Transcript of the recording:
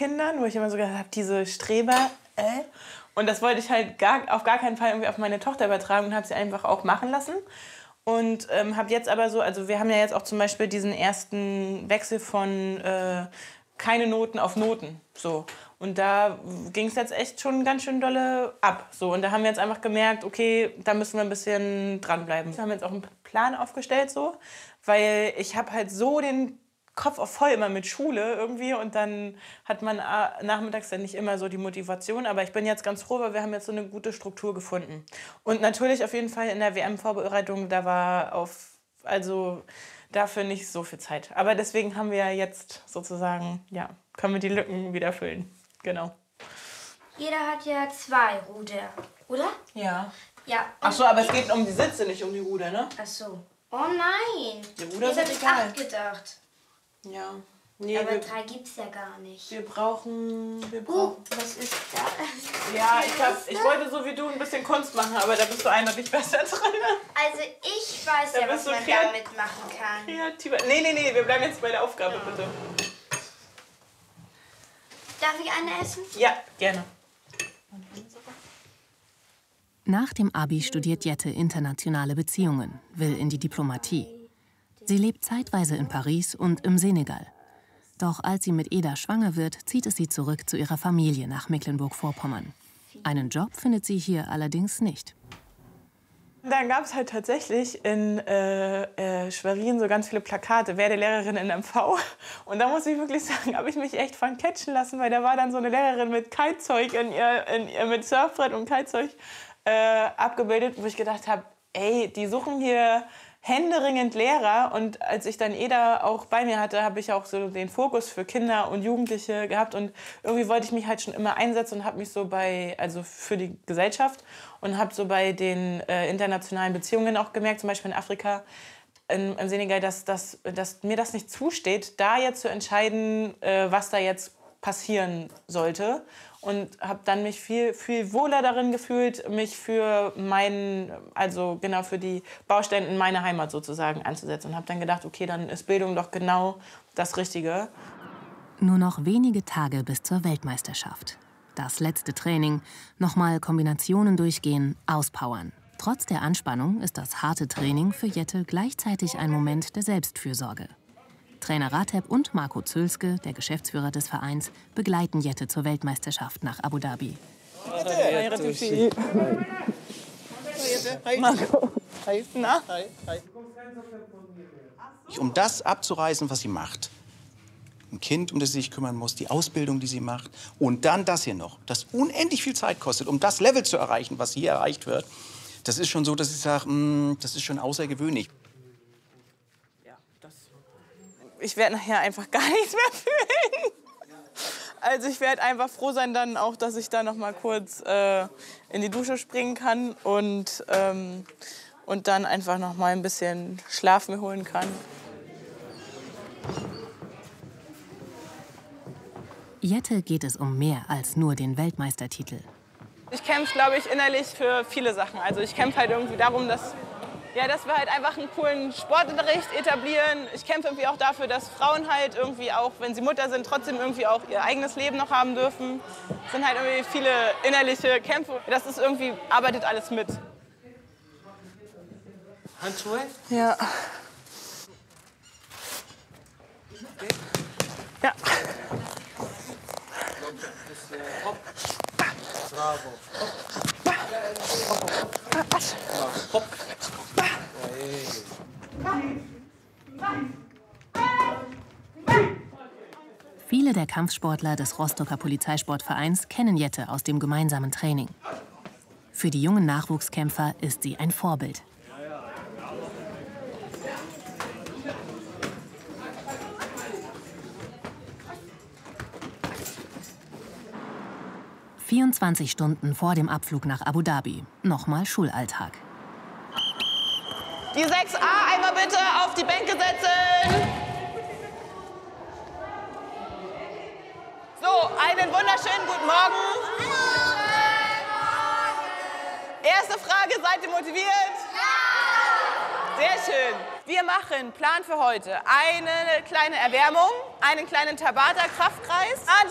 Kindern, wo ich immer so gedacht habe, diese Streber, Und das wollte ich halt auf gar keinen Fall irgendwie auf meine Tochter übertragen und habe sie einfach auch machen lassen. Und habe jetzt aber so, also wir haben ja jetzt auch zum Beispiel diesen ersten Wechsel von keine Noten auf Noten, so. Und da ging es jetzt echt schon ganz schön dolle ab, so. Und da haben wir jetzt einfach gemerkt, okay, da müssen wir ein bisschen dranbleiben. Wir haben jetzt auch einen Plan aufgestellt, so, weil ich habe halt so den Kopf auf voll immer mit Schule irgendwie und dann hat man nachmittags dann nicht immer so die Motivation. Aber ich bin jetzt ganz froh, weil wir haben jetzt so eine gute Struktur gefunden. Und natürlich auf jeden Fall in der WM-Vorbereitung, da war dafür nicht so viel Zeit. Aber deswegen haben wir jetzt sozusagen, ja, können wir die Lücken wieder füllen. Genau. Jeder hat ja 2 Ruder, oder? Ja. Ja. Ach so, aber es geht um die Sitze, nicht um die Ruder, ne? Ach so. Oh nein. Die Ruder Jetzt sind hab ich egal. 8 gedacht. Ja. Nee, Aber 3 gibt's ja gar nicht. Wir brauchen... Was ist das? Ja, ich wollte so wie du ein bisschen Kunst machen, aber da bist du eindeutig besser dran. Also ich weiß ja, was man damit machen kann. Kreativer. Nee, wir bleiben jetzt bei der Aufgabe, bitte. Darf ich eine essen? Ja, gerne. Nach dem Abi studiert Jette internationale Beziehungen, will in die Diplomatie. Sie lebt zeitweise in Paris und im Senegal. Doch als sie mit Eda schwanger wird, zieht es sie zurück zu ihrer Familie nach Mecklenburg-Vorpommern. Einen Job findet sie hier allerdings nicht. Dann gab es halt tatsächlich in Schwerin so ganz viele Plakate, werde Lehrerin in MV. Und da muss ich wirklich sagen, habe ich mich echt von catchen lassen, weil da war dann so eine Lehrerin mit Kitezeug mit Surfbrett und Kitezeug abgebildet, wo ich gedacht habe, ey, die suchen hier händeringend Lehrer. Und als ich dann Eda auch bei mir hatte, habe ich auch so den Fokus für Kinder und Jugendliche gehabt. Und irgendwie wollte ich mich halt schon immer einsetzen und habe mich so für die Gesellschaft und habe so bei den internationalen Beziehungen auch gemerkt, zum Beispiel in Afrika, im Senegal, dass mir das nicht zusteht, da jetzt zu entscheiden, was da jetzt passieren sollte. Und habe dann mich viel wohler darin gefühlt, mich für für die Baustellen in meiner Heimat sozusagen einzusetzen. Und habe dann gedacht, okay, dann ist Bildung doch genau das Richtige. Nur noch wenige Tage bis zur Weltmeisterschaft. Das letzte Training, nochmal Kombinationen durchgehen, auspowern. Trotz der Anspannung ist das harte Training für Jette gleichzeitig ein Moment der Selbstfürsorge. Trainer Rateb und Marco Zölske, der Geschäftsführer des Vereins, begleiten Jette zur Weltmeisterschaft nach Abu Dhabi. Marco. Na? Um das abzureißen, was sie macht. Ein Kind, um das sie sich kümmern muss, die Ausbildung, die sie macht. Und dann das hier noch, das unendlich viel Zeit kostet, um das Level zu erreichen, was hier erreicht wird. Das ist schon so, dass ich sage, das ist schon außergewöhnlich. Ich werde nachher einfach gar nichts mehr fühlen. Also ich werde einfach froh sein dann auch, dass ich da noch mal kurz in die Dusche springen kann und dann einfach noch mal ein bisschen Schlaf mir holen kann. Jette geht es um mehr als nur den Weltmeistertitel. Ich kämpfe, glaube ich, innerlich für viele Sachen. Also ich kämpfe halt irgendwie darum, dass wir halt einfach einen coolen Sportunterricht etablieren. Ich kämpfe irgendwie auch dafür, dass Frauen halt irgendwie auch, wenn sie Mutter sind, trotzdem irgendwie auch ihr eigenes Leben noch haben dürfen. Es sind halt irgendwie viele innerliche Kämpfe. Das ist irgendwie, arbeitet alles mit. Handschuhe? Ja. Okay. Ja. Hopp. Bravo. Hopp. Hopp. Viele der Kampfsportler des Rostocker Polizeisportvereins kennen Jette aus dem gemeinsamen Training. Für die jungen Nachwuchskämpfer ist sie ein Vorbild. ...24 Stunden vor dem Abflug nach Abu Dhabi. Nochmal Schulalltag. Die 6a einmal bitte auf die Bänke setzen. So, einen wunderschönen guten Morgen. Erste Frage, seid ihr motiviert? Ja! Sehr schön. Wir machen Plan für heute. Eine kleine Erwärmung, einen kleinen Tabata-Kraftkreis.